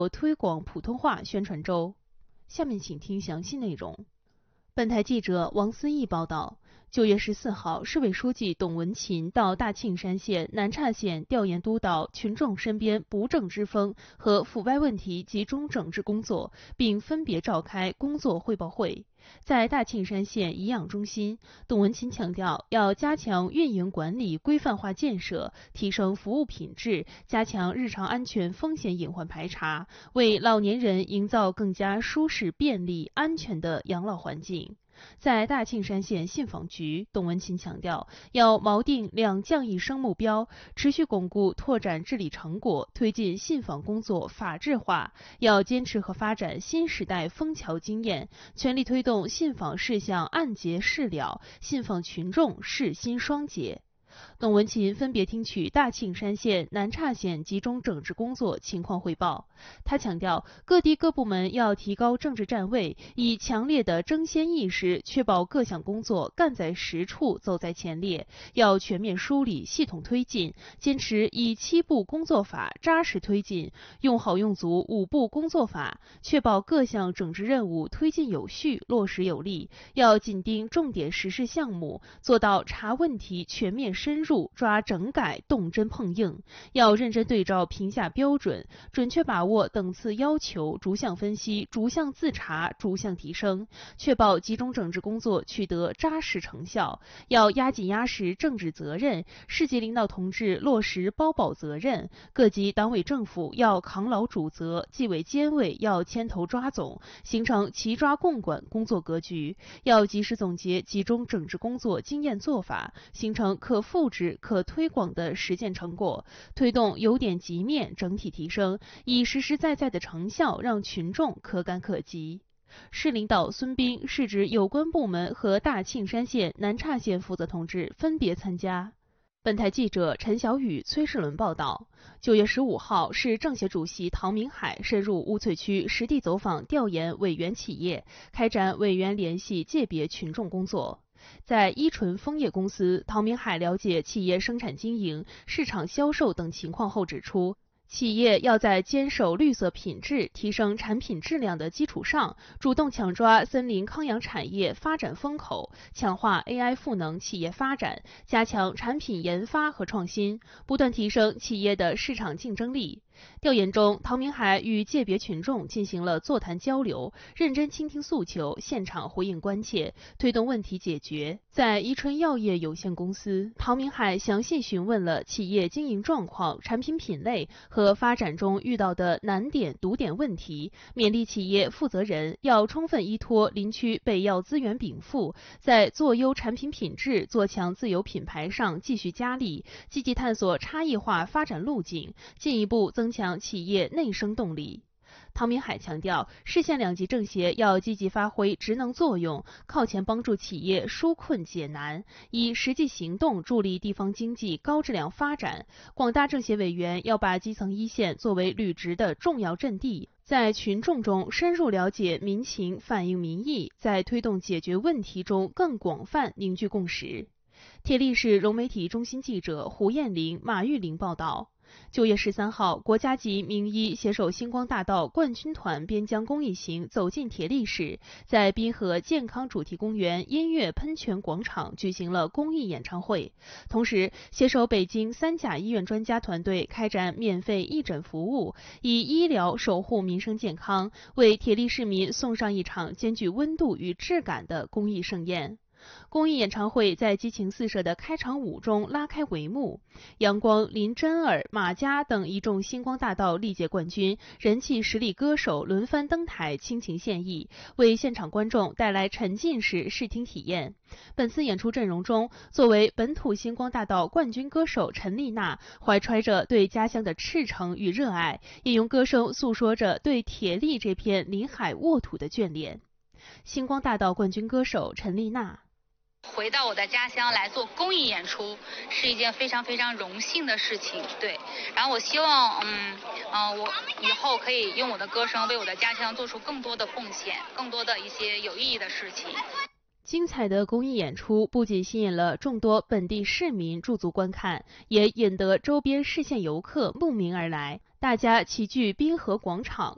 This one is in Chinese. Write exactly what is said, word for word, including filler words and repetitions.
推广普通话宣传周。下面请听详细内容。本台记者王思义报道。九月十四号，市委书记董文勤到大庆山县南岔县调研督导群众身边不正之风和腐败问题集中整治工作，并分别召开工作汇报会。在大庆山县颐养中心，董文勤强调要加强运营管理规范化建设，提升服务品质，加强日常安全风险隐患排查，为老年人营造更加舒适、便利、安全的养老环境。在大庆山县信访局，董文勤强调，要锚定两降一升目标，持续巩固拓展治理成果，推进信访工作法治化，要坚持和发展新时代枫桥经验，全力推动信访事项按揭事了，信访群众事心双结。董文勤分别听取大庆山县、南岔县集中整治工作情况汇报。他强调，各地各部门要提高政治站位，以强烈的争先意识，确保各项工作干在实处、走在前列。要全面梳理、系统推进，坚持以七步工作法扎实推进，用好用足五步工作法，确保各项整治任务推进有序、落实有力。要紧盯重点实施项目，做到查问题全面深入，抓整改动真碰硬。要认真对照评价标准，准确把握等次要求，逐项分析、逐项自查、逐项提升，确保集中整治工作取得扎实成效。要压紧压实政治责任，市级领导同志落实包保责任，各级党委政府要扛牢主责，纪委监委要牵头抓总，形成齐抓共管工作格局。要及时总结集中整治工作经验做法，形成可复制、可推广的实践成果，推动由点及面整体提升，以实实在在的成效让群众可感可及。市领导孙斌、市直有关部门和大庆山县、南岔县负责同志分别参加。本台记者陈小雨、崔世伦报道。九月十五号，市政协主席唐明海深入乌翠区实地走访调研委员企业，开展委员联系界别群众工作。在依纯枫叶公司，唐明海了解企业生产经营、市场销售等情况后指出，企业要在坚守绿色品质、提升产品质量的基础上，主动抢抓森林康养产业发展风口，强化 A I 赋能企业发展，加强产品研发和创新，不断提升企业的市场竞争力。调研中，唐明海与界别群众进行了座谈交流，认真倾听诉求，现场回应关切，推动问题解决。在宜春药业有限公司，唐明海详细询问了企业经营状况、产品品类和发展中遇到的难点、堵点问题，勉励企业负责人要充分依托林区北药资源禀赋，在做优产品品质、做强自有品牌上继续加力，积极探索差异化发展路径，进一步增强企业内生动力。唐明海强调，市县两级政协要积极发挥职能作用，靠前帮助企业纾困解难，以实际行动助力地方经济高质量发展。广大政协委员要把基层一线作为履职的重要阵地，在群众中深入了解民情，反映民意，在推动解决问题中更广泛凝聚共识。铁力市融媒体中心记者胡艳玲、马玉玲报道。九月十三号，国家级名医携手星光大道冠军团边疆公益行走进铁力市，在滨河健康主题公园音乐喷泉广场举行了公益演唱会。同时，携手北京三甲医院专家团队开展免费义诊服务，以医疗守护民生健康，为铁力市民送上一场兼具温度与质感的公益盛宴。公益演唱会在激情四射的开场舞中拉开帷幕，阳光、林真儿、马佳等一众星光大道历届冠军、人气实力歌手轮番登台倾情献艺，为现场观众带来沉浸式视听体验。本次演出阵容中，作为本土星光大道冠军歌手陈丽娜，怀揣着对家乡的赤诚与热爱，也用歌声诉说着对铁力这片临海沃土的眷恋。星光大道冠军歌手陈丽娜。 回到我的家乡来做公益演出是一件非常非常荣幸的事情，对。然后我希望，嗯，嗯、呃，我以后可以用我的歌声为我的家乡做出更多的贡献，更多的一些有意义的事情。 精彩的公益演出不仅吸引了众多本地市民驻足观看，也引得周边市县游客慕名而来，大家齐聚滨河广场。